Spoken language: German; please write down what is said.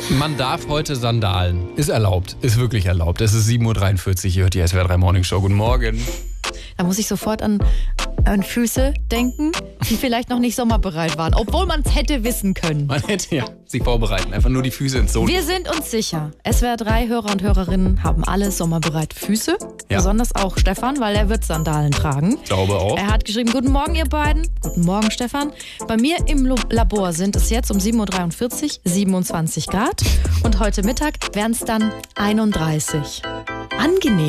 Man darf heute Sandalen. Ist erlaubt. Ist wirklich erlaubt. Es ist 7.43 Uhr. Ihr hört die SWR 3 Morning Show. Guten Morgen. Da muss ich sofort an Füße denken, die vielleicht noch nicht sommerbereit waren, obwohl man es hätte wissen können. Man hätte ja sich vorbereiten. Einfach nur die Füße ins Sohn. Wir sind uns sicher, SWR 3 Hörer und Hörerinnen haben alle sommerbereite Füße. Ja. Besonders auch Stefan, weil er wird Sandalen tragen. Glaube auch. Er hat geschrieben, guten Morgen ihr beiden. Guten Morgen Stefan. Bei mir im Labor sind es jetzt um 7.43 Uhr 27 Grad und heute Mittag wären es dann 31. Angenehm.